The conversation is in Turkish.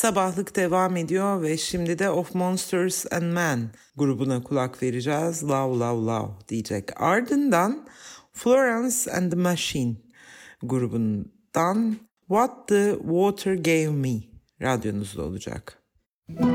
Sabahlık devam ediyor ve şimdi de Of Monsters and Men grubuna kulak vereceğiz. Love Love Love diyecek. Ardından Florence and the Machine grubundan What the Water Gave Me radyonuzda olacak.